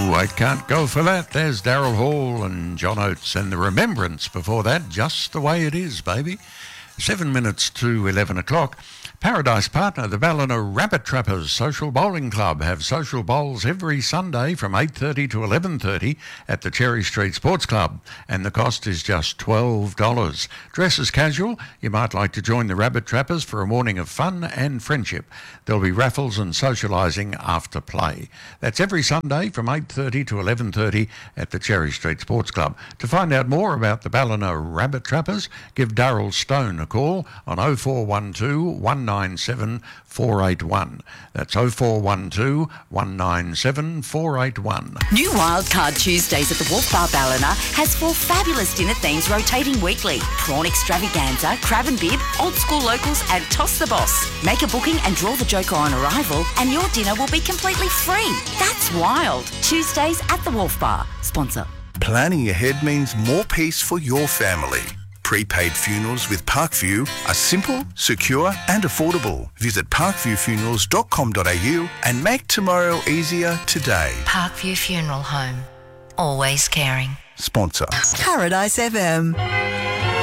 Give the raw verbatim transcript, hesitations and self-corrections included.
I can't go for that. There's Daryl Hall and John Oates, and the Remembrance before that, Just the Way It Is, baby. Seven minutes to eleven o'clock. Paradise partner, the Ballina Rabbit Trappers Social Bowling Club, have social bowls every Sunday from eight thirty to eleven thirty at the Cherry Street Sports Club, and the cost is just twelve dollars. Dress as casual. You might like to join the Rabbit Trappers for a morning of fun and friendship. There'll be raffles and socialising after play. That's every Sunday from eight thirty to eleven thirty at the Cherry Street Sports Club. To find out more about the Ballina Rabbit Trappers, give Darryl Stone a call on oh four one two, one nine seven, four eight one. That's oh four one two, one nine seven, four eight one. New Wildcard Tuesdays at the Wolf Bar Ballina has four fabulous dinner themes rotating weekly. Prawn extravaganza, crab and bib, old school locals and toss the boss. Make a booking and draw the joker on arrival and your dinner will be completely free. That's wild. Tuesdays at the Wolf Bar. Sponsor. Planning ahead means more peace for your family. Prepaid funerals with Parkview are simple, secure and affordable. Visit parkview funerals dot com dot a u and make tomorrow easier today. Parkview Funeral Home. Always caring. Sponsor. Paradise F M.